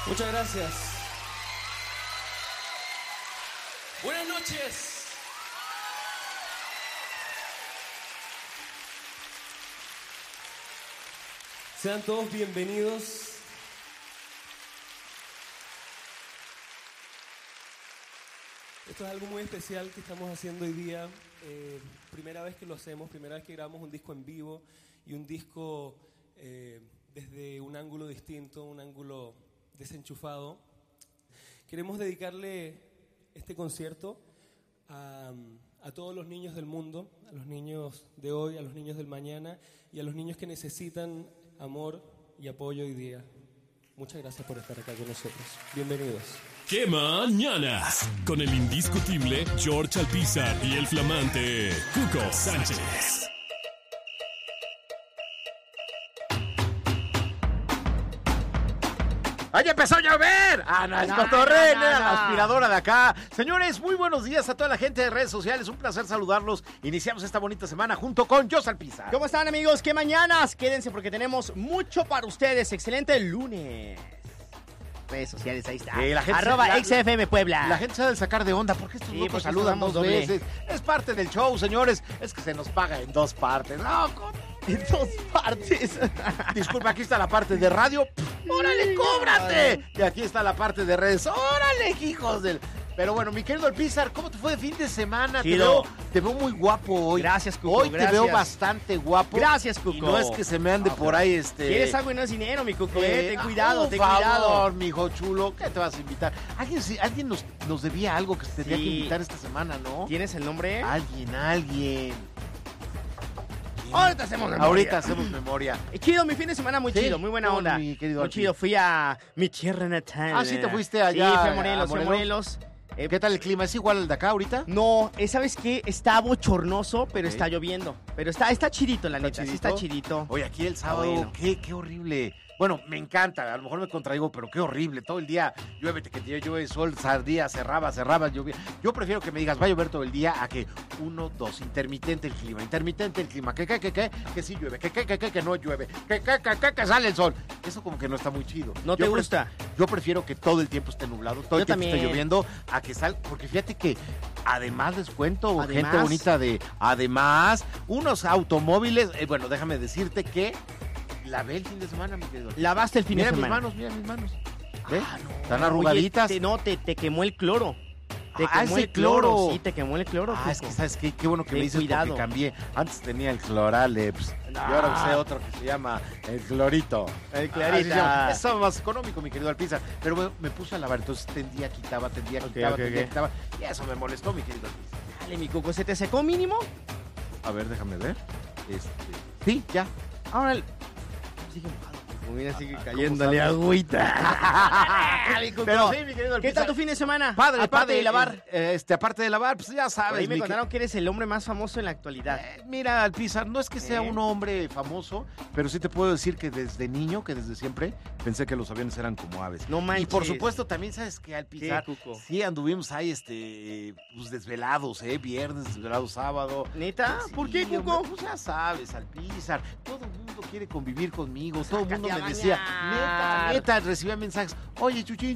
Muchas gracias. Buenas noches. Sean todos bienvenidos. Esto es algo muy especial que estamos haciendo hoy día. Primera vez que lo hacemos, primera vez que grabamos un disco en vivo y un disco desde un ángulo distinto, un ángulo desenchufado. Queremos dedicarle este concierto a todos los niños del mundo, a los niños de hoy, a los niños del mañana y a los niños que necesitan amor y apoyo hoy día. Muchas gracias por estar acá con nosotros. Bienvenidos. ¡Qué mañanas! Con el indiscutible George Alpizar y el flamante Cuco Sánchez. ¡Ay, empezó a llover! ¡Ana, es cotorrena, la aspiradora de acá! Señores, muy buenos días a toda la gente de redes sociales. Un placer saludarlos. Iniciamos esta bonita semana junto con Jos Alpizar. ¿Cómo están, amigos? ¡Qué mañanas! Quédense porque tenemos mucho para ustedes. ¡Excelente lunes! Redes sociales, ahí está. La gente @XFM Puebla. La gente se ha de sacar de onda porque estos locos saludan dos veces. Es parte del show, señores. Es que se nos paga en dos partes. ¡Loco! En dos partes. Disculpa, aquí está la parte de radio. ¡Órale, cóbrate! Y aquí está la parte de redes. ¡Órale, hijos del...! Pero bueno, mi querido Alpizar, ¿cómo te fue de fin de semana? Te veo muy guapo hoy. Gracias, Cuco. Hoy te veo bastante guapo. Gracias, Cuco. Y no es que se me ande por ahí ¿Quieres algo y no es dinero, mi Cuco? Ten cuidado, ten cuidado. Por cuidado. mi hijo chulo, ¿qué te vas a invitar? Alguien nos debía algo que se tenía que invitar esta semana, ¿no? ¿Tienes el nombre? Alguien. Ahorita hacemos memoria. Chido, mi fin de semana muy chido, muy buena onda. Mi querido muy chido, fui a mi tierra natal. Ah, sí, te fuiste allá. Sí, fui a Morelos. ¿Qué tal el clima? ¿Es igual al de acá ahorita? No, ¿sabes qué? Está bochornoso, pero está lloviendo. Pero está chidito, la neta. Sí, está chidito. Oye, aquí el sábado, qué horrible. Bueno, me encanta, a lo mejor me contraigo, pero qué horrible. Todo el día llueve, llueve, sol, sardía, cerraba, llovía. Yo prefiero que me digas, va a llover todo el día, a que 1, 2, intermitente el clima, que sí llueve, que no llueve, que sale el sol. Eso como que no está muy chido. ¿No te gusta? Yo prefiero que todo el tiempo esté nublado, todo el tiempo esté lloviendo, a que salga, porque fíjate que además les cuento, gente bonita además, unos automóviles, bueno, déjame decirte que lavé el fin de semana, mi querido. ¿Lavaste el fin de semana? Mira mis manos. ¿Ves? Están arrugaditas. Oye, te quemó el cloro. Te quemó el cloro. Sí, te quemó el cloro. Es que, ¿sabes qué? Qué bueno que me dices porque cambié. Antes tenía el Cloraleps. Y ahora usé otro que se llama el Clorito. El Clarito. Eso es más económico, mi querido Alpizar. Pero me puse a lavar, entonces tendía, quitaba. Y eso me molestó, mi querido Alpizar. Dale, mi Cuco, ¿se te secó mínimo? A ver, déjame ver. Sí, ya. Ahora sigue mojado. Mira, sigue cayéndole agüita. Pero sí, mi querido Alpizar. ¿Qué tal tu fin de semana? Padre, aparte de lavar. Aparte de lavar, pues ya sabes. Ahí me contaron que eres el hombre más famoso en la actualidad. Mira, Alpizar, no es que sea un hombre famoso, pero sí te puedo decir que desde niño, que desde siempre, pensé que los aviones eran como aves. No manches. Y por supuesto, también sabes que Alpizar, sí anduvimos ahí, pues desvelados, viernes, desvelados, sábado. ¿Neta? Sí, ¿Por qué, Cuco? Pues ya sabes, Alpizar, todo el mundo quiere convivir conmigo, todo el mundo me decía, neta, recibía mensajes, oye, chuchín,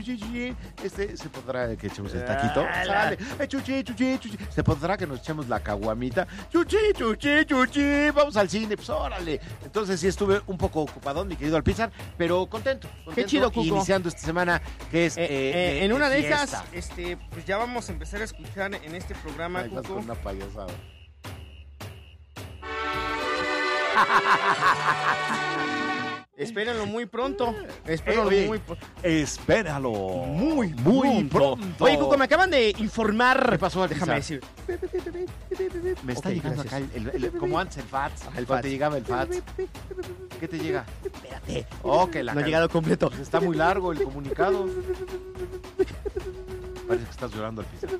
¿se podrá que echemos el taquito? Sale, chuchín, ¿se podrá que nos echemos la caguamita? Chuchín, vamos al cine, pues órale. Entonces sí estuve un poco ocupadón, mi querido Alpizar, pero contento. Qué chido, Cuco. Iniciando esta semana, que es en una de fiesta. esas, pues ya vamos a empezar a escuchar en este programa, Ay, Cuco. con una payasada. Espérenlo muy pronto. Espéralo muy pronto. Oye, Cuco, me acaban de informar. ¿Qué pasó, Déjame decir. Me está llegando acá como antes el FATS. Cuando te llegaba el FATS. ¿Qué te llega? Espérate. No ha llegado completo. Pues está muy largo el comunicado. Parece que estás llorando, Alpizar.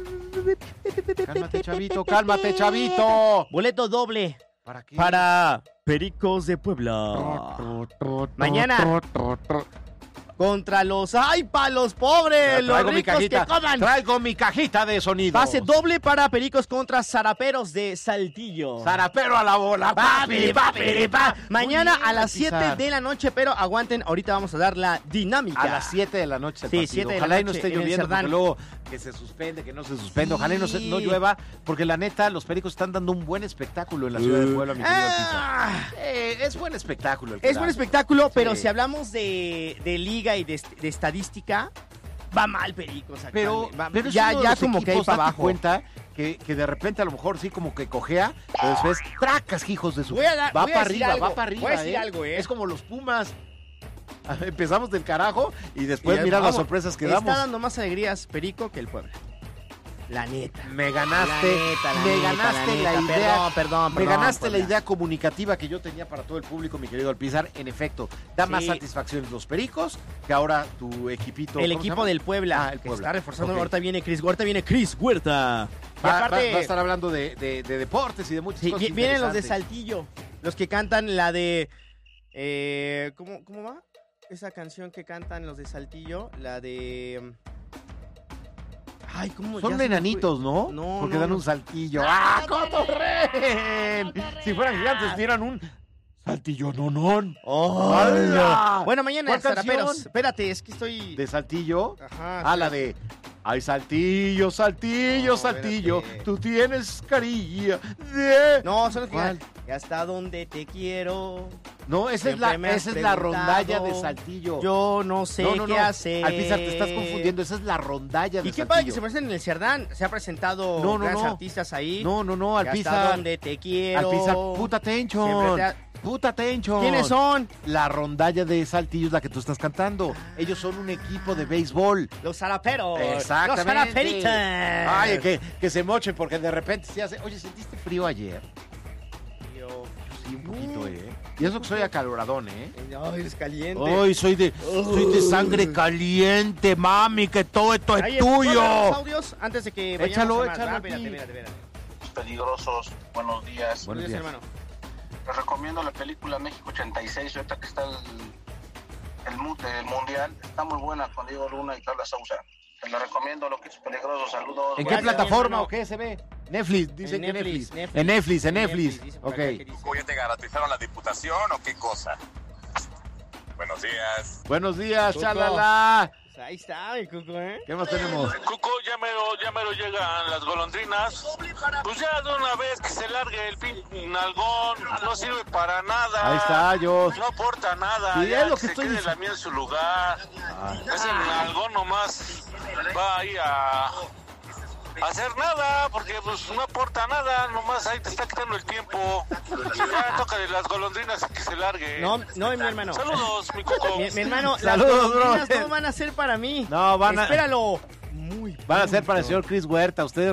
Cálmate, chavito. Boleto doble. ¿Para qué? Para Pericos de Puebla. Mañana. contra los... ¡Ay, pa' los pobres! Los ricos que coman. Traigo mi cajita de sonido. Pase doble para Pericos contra Zaraperos de Saltillo. Zarapero a la bola. Papi. Mañana Muy bien, a las 7 Pizar. de la noche, pero aguanten, ahorita vamos a dar la dinámica. A las 7 de la noche el Sí, partido. 7 de la Ojalá y no noche esté en el lloviendo, Cerdán. porque luego que se suspende, que no se suspende. Ojalá y no Sí. llueva, porque la neta, los Pericos están dando un buen espectáculo en la ciudad de Puebla, mi querido Pizar. Es buen espectáculo el que Es dan. buen espectáculo, pero Sí. si hablamos de liga y de estadística, va mal Pericos. Pero actualmente. es ya, uno de ya los como que ahí equipos, para date abajo. cuenta que de repente a lo mejor sí como que cojea, pero después tracas, hijos de su... Voy a dar- va voy a para decir arriba, algo, va para arriba. voy a decir algo, Es como los Pumas. Empezamos del carajo y después Y mira vamos, las sorpresas que está damos. dando más alegrías Perico que el Puebla. La neta. Me ganaste, La me neta, ganaste la la neta. idea. Perdón, Me ganaste la Puebla. idea comunicativa que yo tenía para todo el público, mi querido Alpizar. En efecto, da más Sí. satisfacciones los Pericos que ahora tu equipito. El ¿cómo se equipo llama? del Puebla, Ah, el que Puebla. está reforzando. Ok. Ahorita viene Cris Huerta. Y Va aparte, a estar hablando de deportes y de muchas sí, cosas vienen los de interesantes. Saltillo. Los que cantan la de... ¿Cómo va? Esa canción que cantan los de Saltillo, la de... Ay, ¿cómo? Son Ya se me enanitos, fue. ¿no? No, Porque no, dan no. un saltillo. ¡Ah, cotorren! Si fueran gigantes, dieran un saltillo nonón. ¡Hala! Bueno, mañana ¿Cuál Zaraperos. canción? Espérate, es que estoy... De saltillo. Ajá. Ah, la de... Ay, saltillo, saltillo, No, saltillo, espérate. tú tienes carilla de... No, son los que... ¿Cuál? Y hasta donde te quiero. No, esa Siempre me has es la rondalla de preguntado. saltillo. Yo no sé qué hacer. Alpizar, te estás confundiendo, esa es la rondalla de Y qué saltillo. padre que se presenten en el Cerdán. Se ha presentado No, no, grandes no. artistas ahí. No, Y hasta Alpizar. donde te quiero. Alpizar, puta atención. Siempre Puta atención. ¿Quiénes son? La rondalla de Saltillo es la que tú estás cantando. Ellos son un equipo de béisbol. Los zaraperos. Exactamente. Los zaraperitas. Ay, que se mochen porque de repente se hace... Oye, ¿sentiste frío ayer? Yo... Sí, un poquito, ¿eh? Y eso que soy acaloradón, ¿eh? Ay, es caliente. Ay, soy de sangre caliente, mami, que todo esto es Ay, ¿puedo ver los tuyo. audios antes de que Échalo, vayamos a más? échalo Espérate. Peligrosos, buenos días. Buenos días. hermano. Les recomiendo la película México 86, ahorita que está el Mundial. Está muy buena con Diego Luna y Carla Sousa. Te la recomiendo, Loquitos Peligrosos. Saludos. ¿En qué Gracias, plataforma hermano. o qué se ve? Netflix, dice En que Netflix, Netflix. Netflix. En Netflix. dice por Ok. acá que dice. ¿Ya te garantizaron la diputación o qué cosa? Buenos días. Buenos días, Cuco. chalala. Pues ahí está, mi Cuco, ¿eh? ¿Qué más tenemos? Cuco, ya mero llegan las golondrinas. Pues ya de una vez que se largue el nalgón, no sirve para nada. Ahí está, yo. No aporta nada. Sí, ya es lo que se estoy quede diciendo. la mía en su lugar. Ese nalgón nomás va ahí a hacer nada, porque pues no aporta nada, nomás ahí te está quitando el tiempo. Ya toca de las golondrinas y que se largue. No, mi hermano. Saludos, mi Cuco. Mi hermano, Saludos, las golondrinas bro. no van a ser para mí. No, van a- Espéralo. Muy Van a ser para el pronto. señor Chris Huerta. Ustedes